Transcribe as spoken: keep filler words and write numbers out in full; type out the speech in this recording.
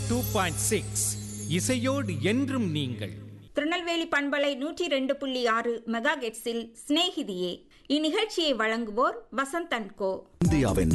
Two point six இசையோடு என்றும் நீங்கள். திருநெல்வேலி பண்பலை நூற்றி ரெண்டு புள்ளி ஆறு மெகா ஹெர்ட்ஸில் சிநேகிதியே. இந்நிகழ்ச்சியை வழங்குவோர் வசந்த் அண்ட் கோ. இந்தியாவின்